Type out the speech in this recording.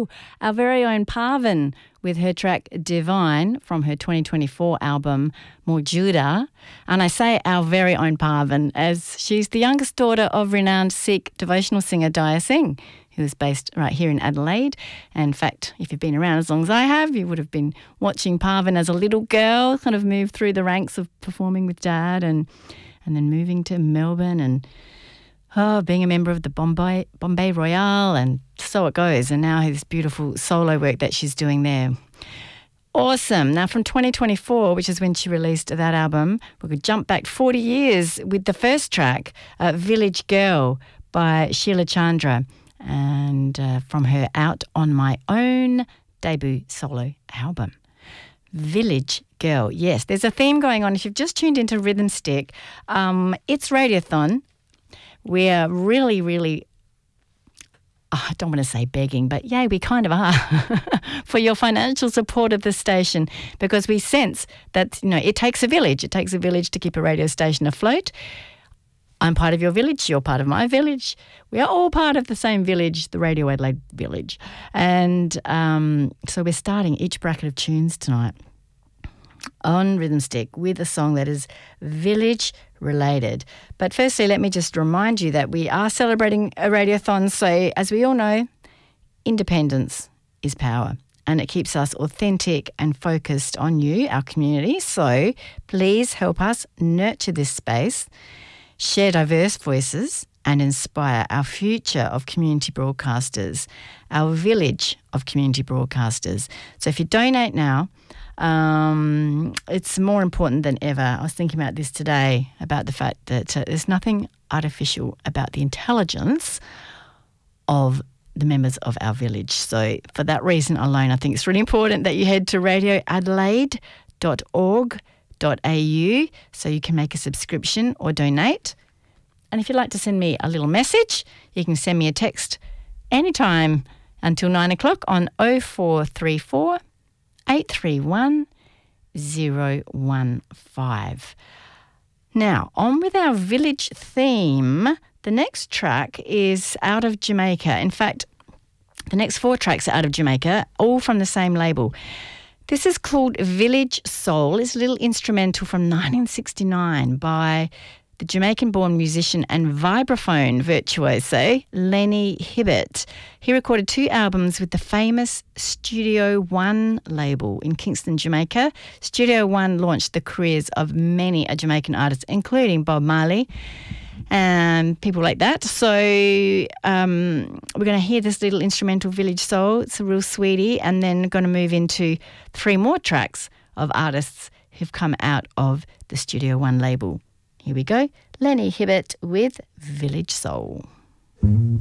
Hello, our very own Parvin with her track Divine from her 2024 album Mawjuda. And I say our very own Parvin as she's the youngest daughter of renowned Sikh devotional singer Daya Singh, who is based right here in Adelaide. And in fact, if you've been around as long as I have, you would have been watching Parvin as a little girl kind of move through the ranks of performing with Dad and then moving to Melbourne and being a member of the Bombay Royale, and so it goes. And now this beautiful solo work that she's doing there. Awesome. Now from 2024, which is when she released that album, we could jump back 40 years with the first track, Village Girl by Sheila Chandra, and from her Out on My Own debut solo album. Village Girl. Yes, there's a theme going on. If you've just tuned into Rhythm Stick, it's Radiothon. We're really, I don't want to say begging, but yeah, we kind of are for your financial support of the station, because we sense that, it takes a village. It takes a village to keep a radio station afloat. I'm part of your village. You're part of my village. We are all part of the same village, the Radio Adelaide village. And so we're starting each bracket of tunes tonight on Rhythm Stick with a song that is village related. But firstly, let me just remind you that we are celebrating a radiothon. So as we all know, independence is power, and it keeps us authentic and focused on you, our community. So please help us nurture this space, share diverse voices, and inspire our future of community broadcasters, our village of community broadcasters. So if you donate now, it's more important than ever. I was thinking about this today, about the fact that there's nothing artificial about the intelligence of the members of our village. So for that reason alone, I think it's really important that you head to radioadelaide.org.au so you can make a subscription or donate. And if you'd like to send me a little message, you can send me a text anytime until 9 o'clock on 0434 831 015. Now, on with our village theme. The next track is out of Jamaica. In fact, the next 4 tracks are out of Jamaica, all from the same label. This is called Village Soul. It's a little instrumental from 1969 by the Jamaican-born musician and vibraphone virtuoso Lenny Hibbert. He recorded 2 albums with the famous Studio One label in Kingston, Jamaica. Studio One launched the careers of many Jamaican artists, including Bob Marley and people like that. So we're going to hear this little instrumental Village Soul. It's a real sweetie, and then going to move into 3 more tracks of artists who've come out of the Studio One label. Here we go, Lenny Hibbert with Village Soul.